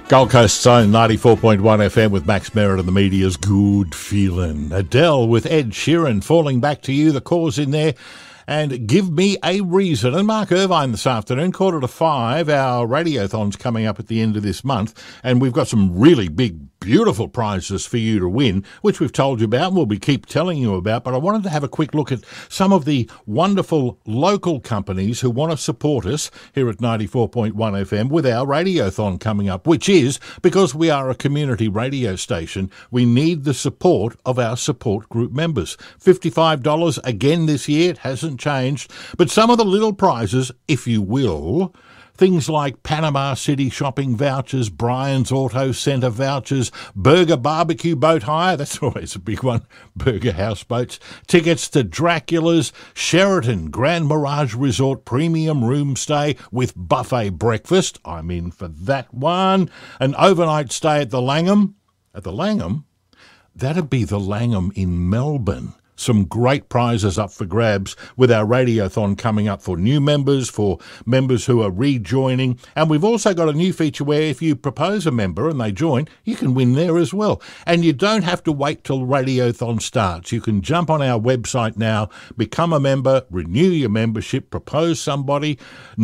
Gold Coast's own 94.1 FM with Max Merritt and the media's Good Feeling. Adele with Ed Sheeran, Falling Back to You, the cause in there. And Give Me a Reason. And Mark Irvine this afternoon, 4:45. Our radiothon's coming up at the end of this month. And we've got some really big, beautiful prizes for you to win, which we've told you about and we'll keep telling you about. But I wanted to have a quick look at some of the wonderful local companies who want to support us here at 94.1 FM with our radiothon coming up, which is because we are a community radio station. We need the support of our support group members. $55 again this year. It hasn't changed. But some of the little prizes, if you will, things like Panama City shopping vouchers, Brian's Auto Centre vouchers, Burger Barbecue boat hire, that's always a big one, Burger houseboats, tickets to Dracula's, Sheraton Grand Mirage Resort premium room stay with buffet breakfast, I'm in for that one, an overnight stay at the Langham. At the Langham? That'd be the Langham in Melbourne. Some great prizes up for grabs with our radiothon coming up for new members, for members who are rejoining. And we've also got a new feature where if you propose a member and they join, you can win there as well. And you don't have to wait till radiothon starts. You can jump on our website now, become a member, renew your membership, propose somebody.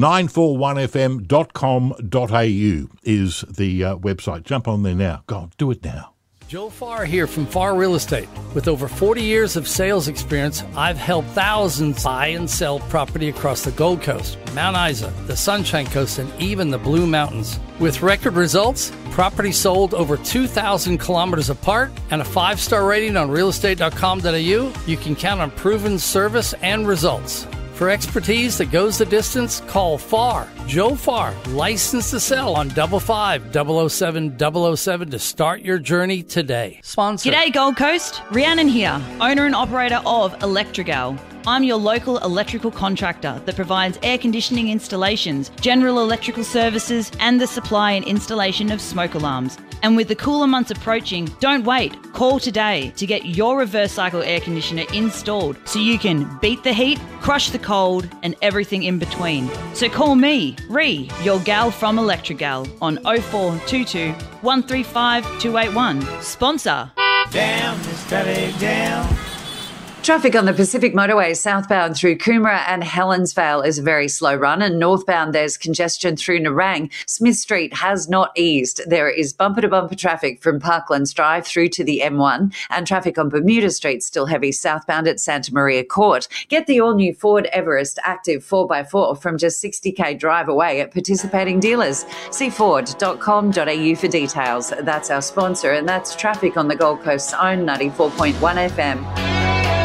941fm.com.au is the website. Jump on there now. Go on, do it now. Joe Farr here from Farr Real Estate. With over 40 years of sales experience, I've helped thousands buy and sell property across the Gold Coast, Mount Isa, the Sunshine Coast, and even the Blue Mountains. With record results, property sold over 2,000 kilometers apart, and a 5-star rating on realestate.com.au, you can count on proven service and results. For expertise that goes the distance, call Farr, Joe Farr, licensed to sell on 55007 to start your journey today. Sponsor. G'day Gold Coast, Rhiannon here, owner and operator of Electrigal. I'm your local electrical contractor that provides air conditioning installations, general electrical services, and the supply and installation of smoke alarms. And with the cooler months approaching, don't wait. Call today to get your reverse cycle air conditioner installed so you can beat the heat, crush the cold, and everything in between. So call me, Rhi, your gal from Electrigal, on 0422 135 281. Sponsor. Down, steady down. Traffic on the Pacific Motorway southbound through Coomera and Helensvale is a very slow run, and northbound there's congestion through Nerang. Smith Street has not eased. There is bumper-to-bumper traffic from Parklands Drive through to the M1, and traffic on Bermuda Street still heavy southbound at Santa Maria Court. Get the all-new Ford Everest Active 4x4 from just 60k drive away at participating dealers. See ford.com.au for details. That's our sponsor, and that's traffic on the Gold Coast's own 94.1 FM.